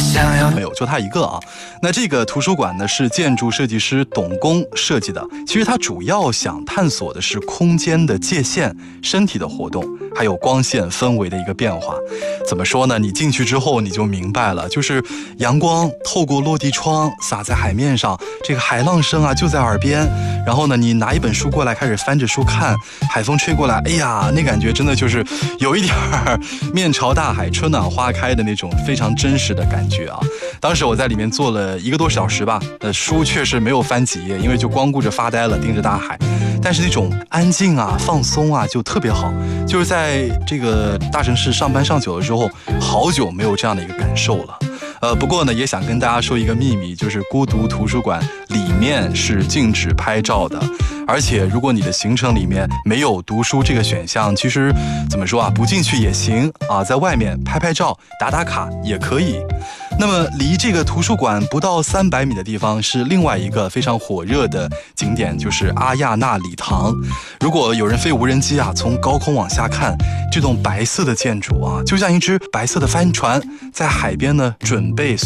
没有，就它一个啊。那这个图书馆呢，是建筑设计师董工设计的。其实它主要想探索的是空间的界限、身体的活动，还有光线氛围的一个变化。怎么说呢？你进去之后你就明白了，就是阳光透过落地窗洒在海面上，这个海浪声啊就在耳边。然后呢，你拿一本书过来，开始翻着书看，海风吹过来，哎呀，那感觉真的就是有一点面朝大海、春暖花开的那种非常真实的感觉啊！当时我在里面坐了1个多小时吧，书确实没有翻几页，因为就光顾着发呆了，盯着大海。但是那种安静啊、放松啊，就特别好。就是在这个大城市上班上久了之后，好久没有这样的一个感受了。不过呢，也想跟大家说一个秘密，就是孤独图书馆里面是禁止拍照的，而且如果你的行程里面没有读书这个选项，其实怎么说啊，不进去也行啊，在外面拍拍照、打打卡也可以。那么离这个图书馆不到300米的地方是另外一个非常火热的景点，就是阿亚纳礼堂。如果有人飞无人机啊，从高空往下看，这栋白色的建筑啊，就像一只白色的帆船，在海边呢准备